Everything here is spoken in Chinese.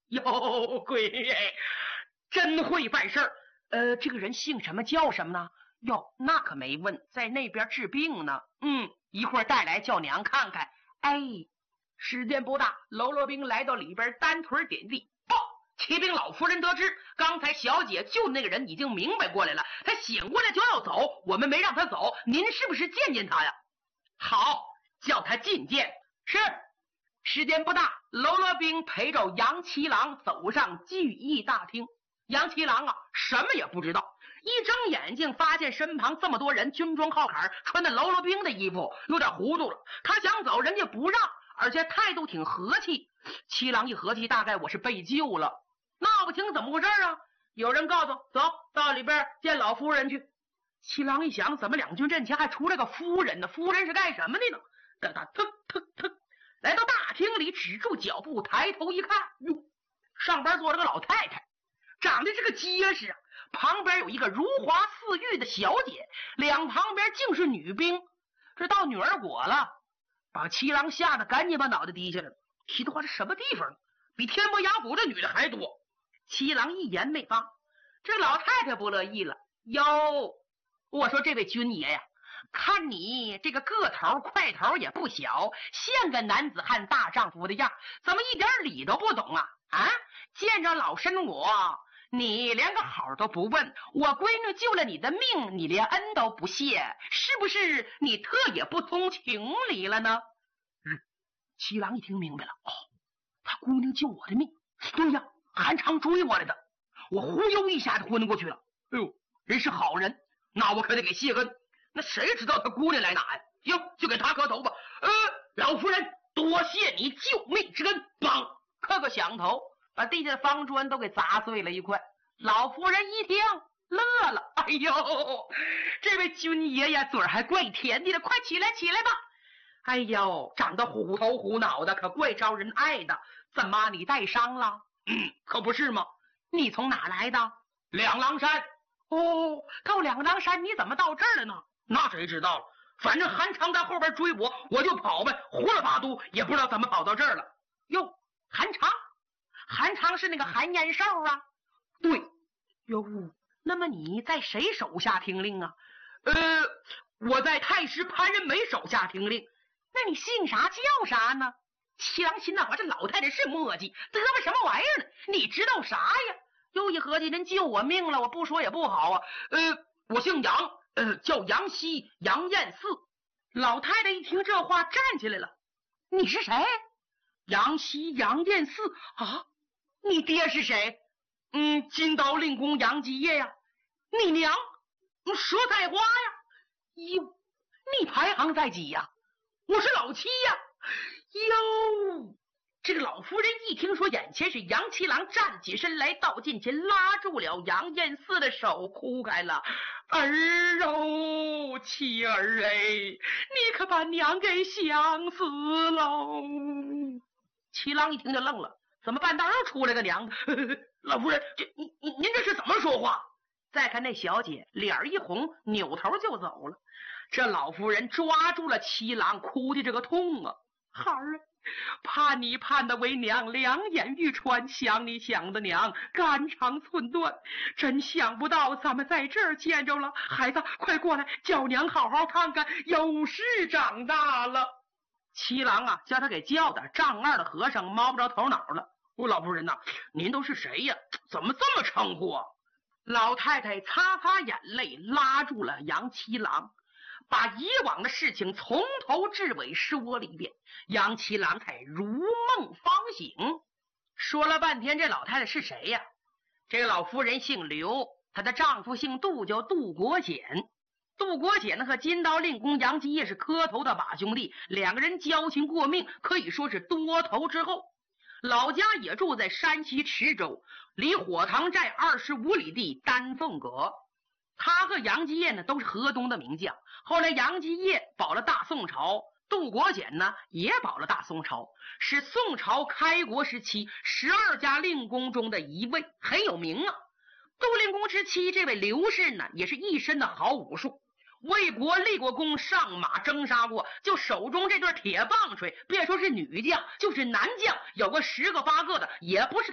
哟，闺女，真会办事儿。这个人姓什么叫什么呢？哟，那可没问，在那边治病呢。一会儿带来叫娘看看。哎，时间不大，喽啰兵来到里边，单腿点地。骑兵老夫人得知刚才小姐救那个人已经明白过来了，他醒过来就要走，我们没让他走，您是不是见见他呀？好，叫他觐见。是。时间不大，喽啰兵陪着杨七郎走上聚义大厅。杨七郎啊，什么也不知道，一睁眼睛发现身旁这么多人，军装靠坎，穿的喽啰兵的衣服，有点糊涂了。他想走，人家不让，而且态度挺和气。七郎一和气，大概我是被救了。闹不清怎么回事啊？有人告诉走到里边见老夫人去。七郎一想，怎么两军阵前还出来个夫人呢？夫人是干什么的呢？哒哒腾腾腾，来到大厅里，止住脚步，抬头一看，哟，上边坐着个老太太，长得是个结实啊。旁边有一个如花似玉的小姐，两旁边竟是女兵。这到女儿国了，把七郎吓得赶紧把脑袋低下来了。提的话，这什么地方？比天波崖谷的女的还多。七郎一言没发。这老太太不乐意了，哟，我说这位军爷呀，看你这个个头块头也不小，像个男子汉大丈夫的样，怎么一点理都不懂啊？见着老身我，你连个好都不问，我闺女救了你的命，你连恩都不谢，是不是你特也不通情理了呢？七郎一听明白了，他姑娘救我的命，对呀，韩昌追过来的，我忽悠一下就昏过去了。哎呦，人是好人，那我可得给谢恩。那谁知道他姑娘来哪呀？哟，就给他磕头吧。老夫人，多谢你救命之恩，帮磕个响头，把地下的方砖都给砸碎了一块。老夫人一听乐了，哎呦，这位军爷呀，嘴还怪甜的了，快起来起来吧。哎呦，长得虎头虎脑的，可怪招人爱的。怎么你带伤了？可不是吗？你从哪来的？两郎山。到两郎山，你怎么到这儿了呢？那谁知道了，反正韩昌在后边追我，我就跑呗，胡了八嘟，也不知道怎么跑到这儿了。哟，韩昌是那个韩延寿啊？对。哟，那么你在谁手下听令啊？我在太师潘仁美手下听令。那你姓啥叫啥呢？七郎心呐，这老太太是磨叽，嘚啵什么玩意儿呢？你知道啥呀？又一合计，人救我命了，我不说也不好啊。我姓杨，叫杨希，杨彦四。老太太一听这话，站起来了。你是谁？杨希，杨彦四啊？你爹是谁？金刀令公杨继业呀。你娘？佘菜花呀。哟，你排行在几呀？我是老七呀。哟，这个老夫人一听说眼前是杨七郎，站起身来，到近前拉住了杨彦四的手，哭开了。儿哦，七儿哎，你可把娘给想死喽！七郎一听就愣了，怎么半道又出来个娘？老夫人，您这是怎么说话？再看那小姐脸一红，扭头就走了。这老夫人抓住了七郎，哭的这个痛啊！孩儿，盼你盼的为娘，两眼欲穿，想你想的娘肝肠寸断，真想不到咱们在这儿见着了。孩子，快过来，叫娘好好看看，有事长大了。七郎啊，叫他给叫的丈二的和尚摸不着头脑了。老夫人呐，您都是谁呀？怎么这么称呼啊？老太太擦擦眼泪，拉住了杨七郎，把以往的事情从头至尾说了一遍。杨七郎才如梦方醒。说了半天，这老太太是谁呀？这个老夫人姓刘，她的丈夫姓杜，叫杜国简。杜国简和金刀令公杨继业是磕头的把兄弟，两个人交情过命，可以说是多头之后。老家也住在山西池州，离火塘寨25里地丹凤阁。他和杨继业呢都是河东的名将，后来杨继业保了大宋朝，杜国简呢也保了大宋朝，是宋朝开国时期12家令公中的一位，很有名啊。杜令公之妻这位刘氏呢，也是一身的好武术，为国立过功，上马征杀过，就手中这对铁棒槌，别说是女将，就是男将，有个10个8个的，也不是